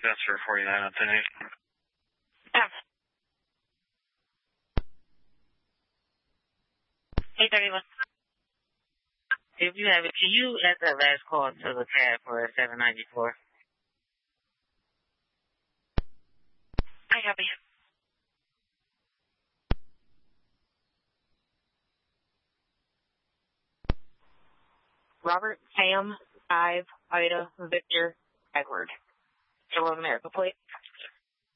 That's for 49 on 10-8. Yeah. 831. If you have it, can you add that last call to the tab for 794? I have you. Robert, Sam, 5, Ida, Victor, Edward. Hello, America, please.